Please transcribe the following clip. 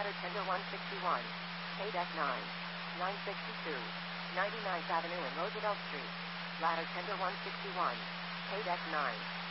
Ladder Tender 161. K-Deck 9. 962. 99th Avenue and Roosevelt Street. Ladder Tender 161. K-Deck 9.